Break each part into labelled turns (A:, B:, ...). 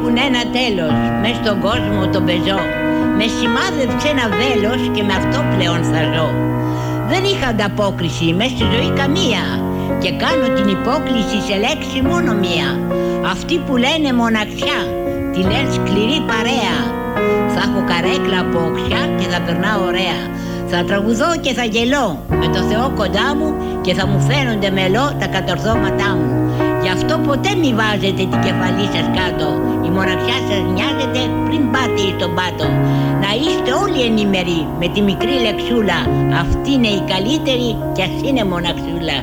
A: έχουν ένα τέλος, μες στον κόσμο τον πεζό. Με σημάδεψε ένα βέλος και με αυτό πλέον θα ζω. Δεν είχα ανταπόκριση μες στη ζωή καμία και κάνω την υπόκληση σε λέξη μόνο μία. Αυτοί που λένε μοναξιά, τη λένε σκληρή παρέα. Θα έχω καρέκλα από οξιά και θα περνάω ωραία. Θα τραγουδώ και θα γελώ με το Θεό κοντά μου και θα μου φαίνονται μελό τα κατορθώματά μου. Γι' αυτό ποτέ μη βάζετε την κεφαλή σας κάτω. Η μοναξιά σας νοιάζεται πριν πάτε στον πάτο. Να είστε όλοι ενήμεροι με τη μικρή λεξούλα. Αυτή είναι η καλύτερη κι ας είναι μοναξούλα.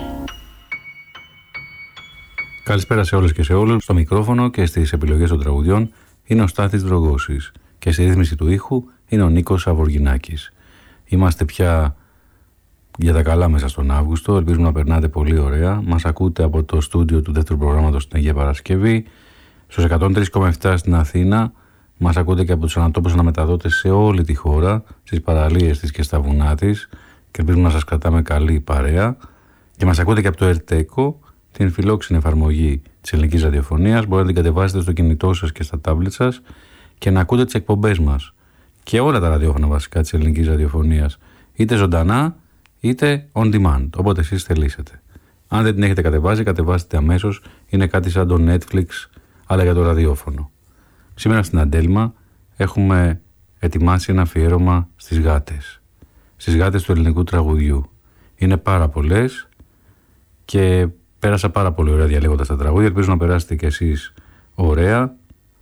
B: Καλησπέρα σε όλες και σε όλους. Στο μικρόφωνο και στις επιλογές των τραγουδιών είναι ο Στάθης Δρογώσης και στη ρύθμιση του ήχου είναι ο Νίκος Αβοργινάκης. Είμαστε πια για τα καλά μέσα στον Αύγουστο. Ελπίζουμε να περνάτε πολύ ωραία. Μας ακούτε από το στούντιο του δεύτερου προγράμματος στην Αγία Παρασκευή, στους 103,7 στην Αθήνα. Μας ακούτε και από τους ανατόπους αναμεταδότες σε όλη τη χώρα, στις παραλίες της και στα βουνά της, και ελπίζουμε να σας κρατάμε καλή παρέα. Και μας ακούτε και από το ΕΡΤΕΚΟ, την φιλόξενη εφαρμογή της ελληνικής ραδιοφωνίας. Μπορείτε να την κατεβάσετε στο κινητό σας και στα τάμπλετ σας και να ακούτε τις εκπομπές μας και όλα τα ραδιόφωνα βασικά της ελληνικής ραδιοφωνίας, είτε ζωντανά είτε on demand, όποτε εσείς θελήσετε. Αν δεν την έχετε κατεβάσει, κατεβάστε αμέσως. Είναι κάτι σαν το Netflix, αλλά για το ραδιόφωνο. Σήμερα στην Αντέλμα έχουμε ετοιμάσει ένα αφιέρωμα στις γάτες. Στις γάτες του ελληνικού τραγουδιού. Είναι πάρα πολλές και πέρασα πάρα πολύ ωραία διαλέγοντας τα τραγούδια. Ελπίζω να περάσετε κι εσείς ωραία.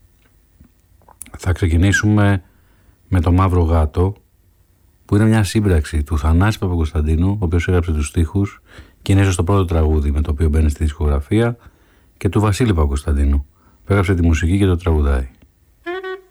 B: Θα ξεκινήσουμε με το Μαύρο Γάτο, που είναι μια σύμπραξη του Θανάση Παπακοσταντίνου, ο οποίος έγραψε τους στίχους και είναι ίσως το πρώτο τραγούδι με το οποίο μπαίνει στη δισκογραφία, και του Βασίλη Παπακοσταντίνου, που έγραψε τη μουσική και το τραγουδάει.